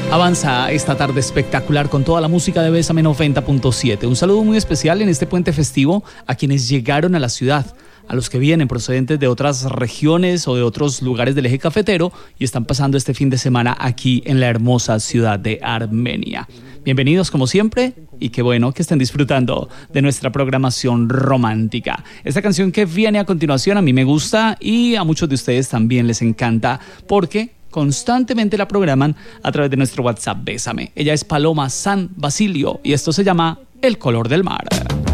Avanza esta tarde espectacular con toda la música de Bésame 90.7. Un saludo muy especial en este puente festivo a quienes llegaron a la ciudad, a los que vienen procedentes de otras regiones o de otros lugares del eje cafetero y están pasando este fin de semana aquí en la hermosa ciudad de Armenia. Bienvenidos como siempre y qué bueno que estén disfrutando de nuestra programación romántica. Esta canción que viene a continuación a mí me gusta y a muchos de ustedes también les encanta porque constantemente la programan a través de nuestro WhatsApp Bésame. Ella es Paloma San Basilio y esto se llama El color del mar.